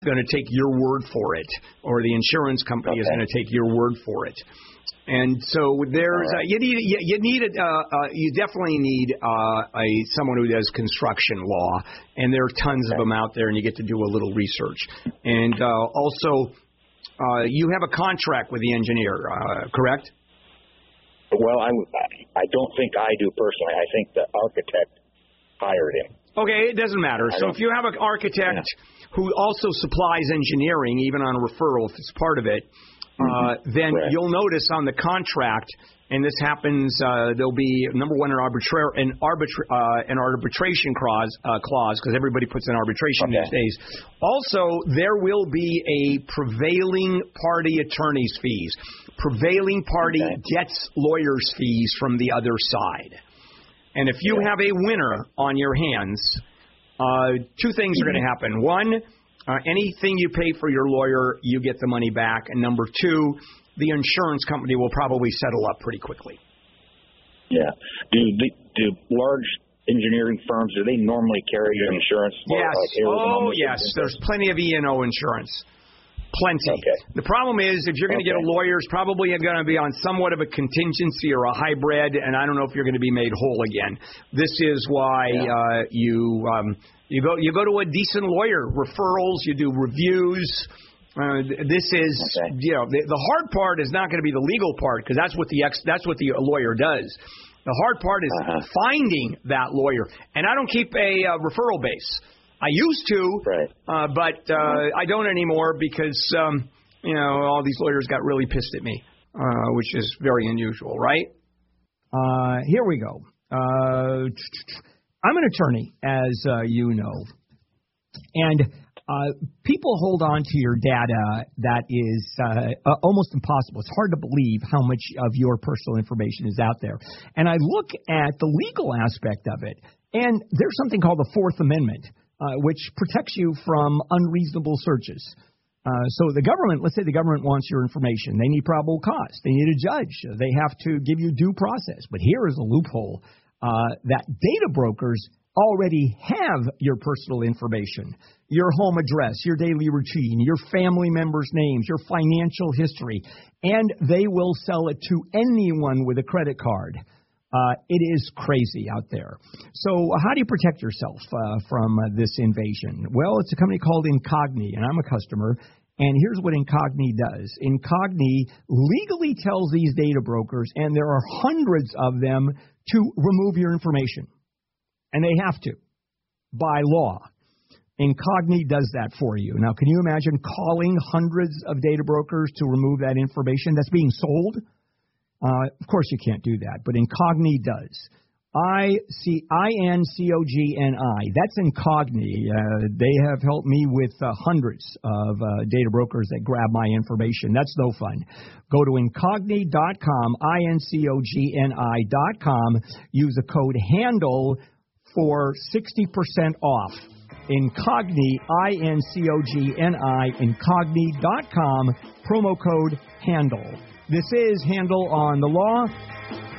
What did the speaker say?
going to take your word for it, or the insurance company is going to take your word for it. And so there's you definitely need someone who does construction law, and there are tons of them out there, and you get to do a little research. And also, you have a contract with the engineer, correct? Well, I don't think I do personally. I think the architect hired him. Okay, it doesn't matter. So if you have an architect who also supplies engineering, even on a referral, if it's part of it, then you'll notice on the contract, and this happens, there'll be, number one, an arbitration clause, because everybody puts in arbitration these days. Also, there will be a prevailing party attorney's fees. Prevailing party gets lawyer's fees from the other side. And if you have a winner on your hands, two things are going to happen. One, anything you pay for your lawyer, you get the money back. And number two, the insurance company will probably settle up pretty quickly. Yeah. Do large engineering firms, do they normally carry your insurance? Yes. Yes. There's plenty of E&O insurance. Plenty. Okay. The problem is, if you're going to get a lawyer, it's probably going to be on somewhat of a contingency or a hybrid, and I don't know if you're going to be made whole again. This is why you go to a decent lawyer. Referrals, you do reviews. This is the hard part is not going to be the legal part, because that's what the lawyer does. The hard part is finding that lawyer, and I don't keep a referral base. I used to, but I don't anymore because, all these lawyers got really pissed at me, which is very unusual, right? Here we go. I'm an attorney, as you know, and people hold on to your data that is almost impossible. It's hard to believe how much of your personal information is out there. And I look at the legal aspect of it, and there's something called the Fourth Amendment, which protects you from unreasonable searches. So the government, let's say the government wants your information. They need probable cause. They need a judge. They have to give you due process. But here is a loophole that data brokers already have your personal information, your home address, your daily routine, your family members' names, your financial history, and they will sell it to anyone with a credit card. It is crazy out there. So how do you protect yourself from this invasion? Well, it's a company called Incogni, and I'm a customer. And here's what Incogni does. Incogni legally tells these data brokers, and there are hundreds of them, to remove your information. And they have to, by law. Incogni does that for you. Now, can you imagine calling hundreds of data brokers to remove that information that's being sold? Of course you can't do that, but Incogni does. INCOGNI. That's Incogni. They have helped me with hundreds of data brokers that grab my information. That's no fun. Go to Incogni.com, INCOGNI.com. Use the code HANDLE for 60% off. Incogni, INCOGNI, Incogni.com, promo code HANDLE. This is Handle on the Law.